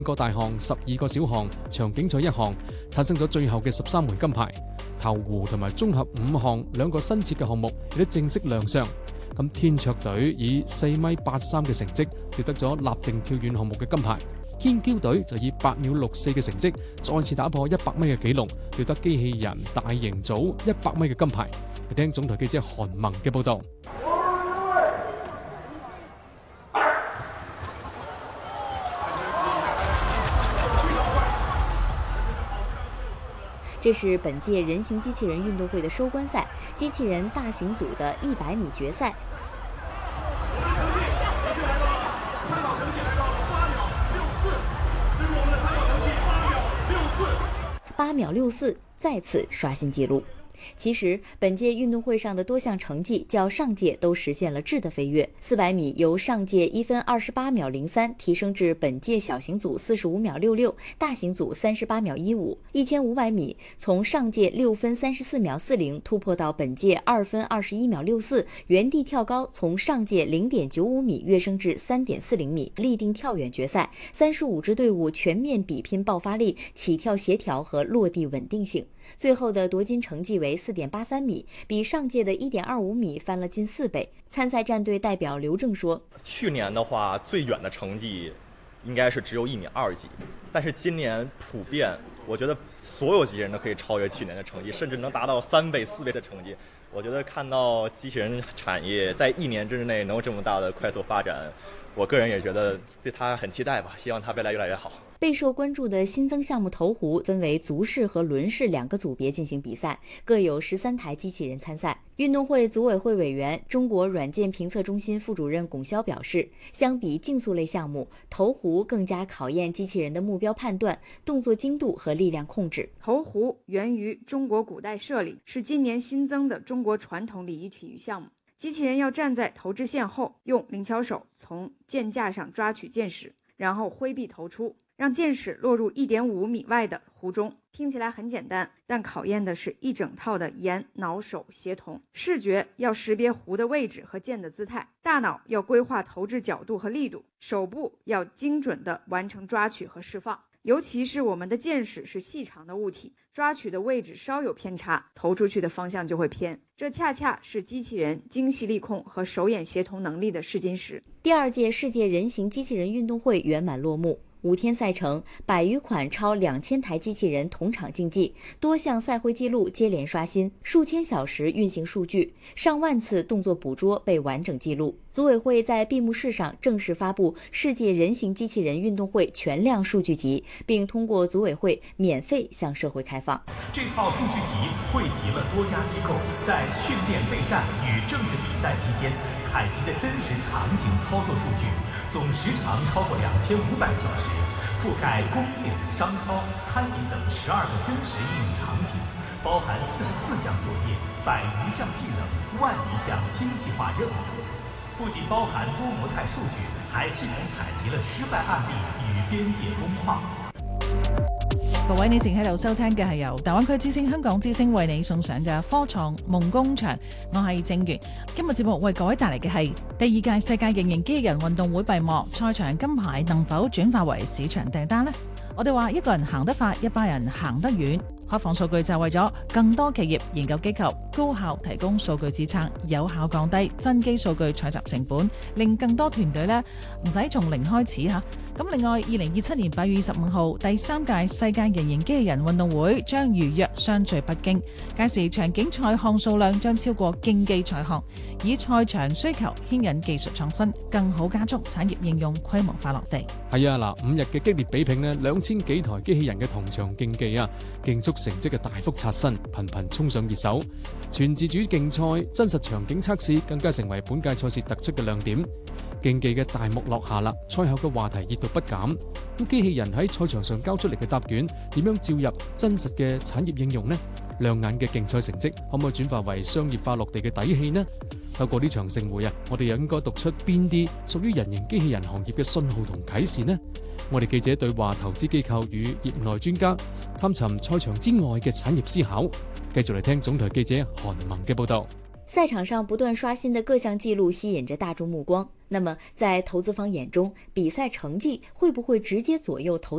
個大項、12個小項、場景賽1項，產生咗最後嘅13枚金牌。投壺同埋綜合5項2個新設嘅項目亦都正式亮相。咁天卓隊以4米83嘅成績奪得咗立定跳遠項目嘅金牌。天驕隊就以8秒64嘅成績再次打破100米嘅紀錄，奪得機器人大型組100米嘅金牌。嚟聽總台記者韓萌嘅報導。 这是本届人形机器人运动会的收官赛，机器人大型组的100米决赛。8秒64，再次刷新纪录。其实，本届运动会上的多项成绩较上届都实现了质的飞跃。400米由上届1分28秒03提升至本届小型组45秒66，大型组38秒15。1500米从上届6分34秒40突破到本届2分21秒64，原地跳高从上届0.95米跃升至3.40米，立定跳远决赛。35支队伍全面比拼爆发力、起跳协调和落地稳定性。最后的夺金成绩为4.83米，比上届的1.25米翻了近4倍。参赛战队代表刘正说：“ 去年的话，最远的成绩应该是只有1.2米几，但是今年普遍，我觉得所有机器人都可以超越去年的成绩，甚至能达到3倍、4倍的成绩。我觉得看到机器人产业在1年之内能有这么大的快速发展，我个人也觉得对它很期待吧，希望它未来越来越好。” 备受关注的新增项目投壶分为足式和轮式2个组别进行比赛，各有13台机器人参赛。运动会组委会委员、中国软件评测中心副主任龚潇表示，相比竞速类项目，投壶更加考验机器人的目标判断、动作精度和力量控制。 投壶源于中国古代射礼，是今年新增的中国传统礼仪体育项目。机器人要站在投掷线后，用灵巧手从箭架上抓取箭矢，然后挥臂投出，让箭矢落入1.5米外的壶中。听起来很简单，但考验的是一整套的眼、脑、手协同。视觉要识别壶的位置和箭的姿态，大脑要规划投掷角度和力度，手部要精准地完成抓取和释放。尤其是我们的箭矢是细长的物体，抓取的位置稍有偏差，投出去的方向就会偏。这恰恰是机器人精细力控和手眼协同能力的试金石。 第2届世界人形机器人运动会圆满落幕。5天赛程，100余款超2000台机器人同场竞技，多项赛会纪录接连刷新，数千小时运行数据，上万次动作捕捉被完整记录。组委会在闭幕式上正式发布世界人形机器人运动会全量数据集，并通过组委会免费向社会开放。 这套数据集汇集了多家机构在训练备战与正式比赛期间采集的真实场景操作数据，总时长超过2500小时，覆盖工业、商超、餐饮等12个真实应用场景，包含44项作业、100余项技能、1万余项精细化任务。不仅包含多模态数据，还系统采集了失敗案例與邊界工況。 各位，你正喺度收聽嘅係由大灣區之星香港之星為你送上嘅科創夢工場，我係正源。今日節目為各位帶嚟嘅係第2屆世界人形機器人運動會閉幕，賽場金牌能否轉化為市場訂單呢？我哋話一個人行得快，一班人行得遠。開放數據就係為咗更多企業研究機構高效提供數據支撐，有效降低真機數據採集成本，令更多團隊呢唔使從零開始嚇。咁另外，2027年8月25號第3屆世界人形機器人運動會將如約相聚北京，屆時場景賽項數量將超過競技賽項，以賽場需求牽引技術創新，更好加速產業應用規模化落地。 係啊，嗱，5日嘅激烈比拼呢，2000幾台機器人嘅同場競技啊，競速成績嘅大幅刷新，頻頻衝上熱搜。全自主競賽、真實場景測試更加成為本屆賽事突出嘅亮點。競技嘅大幕落下啦，賽後嘅話題熱度不減。咁機器人喺賽場上交出嚟嘅答卷，點樣照入真實嘅產業應用呢？亮眼嘅競賽成績可唔可以轉化為商業化落地嘅底氣呢？透過呢場盛會啊，我哋又應該讀出邊啲屬於人形機器人行業嘅信號同啟示呢？我哋記者對話投資機構與業內專家，探尋賽場之外嘅產業思考。繼續嚟聽總台記者韓萌嘅報導。 赛场上不断刷新的各项纪录吸引着大众目光。那么，在投资方眼中，比赛成绩会不会直接左右投